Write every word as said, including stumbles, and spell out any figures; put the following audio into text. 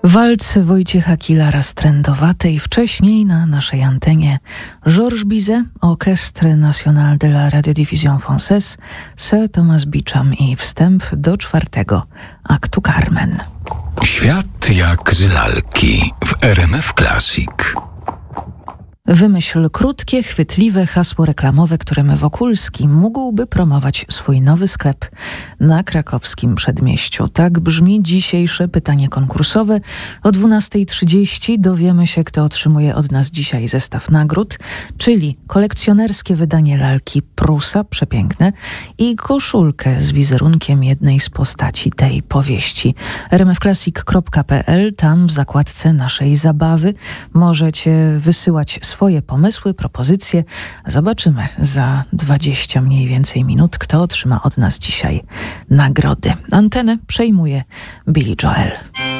Walc Wojciecha Kilara-Strędowatej, wcześniej na naszej antenie Georges Bizet, Orchestre National de la Radiodiffusion Française, Sir Thomas Beecham i wstęp do czwartego aktu Carmen. Świat jak z lalki w R M F Classic. Wymyśl krótkie, chwytliwe hasło reklamowe, którym Wokulski mógłby promować swój nowy sklep na krakowskim przedmieściu. Tak brzmi dzisiejsze pytanie konkursowe. O dwunasta trzydzieści dowiemy się, kto otrzymuje od nas dzisiaj zestaw nagród, czyli kolekcjonerskie wydanie lalki Prusa, przepiękne, i koszulkę z wizerunkiem jednej z postaci tej powieści. r m f classic kropka p l, tam w zakładce naszej zabawy możecie wysyłać swoje pomysły, propozycje. Zobaczymy za dwadzieścia mniej więcej minut, kto otrzyma od nas dzisiaj nagrody. Antenę przejmuje Billy Joel.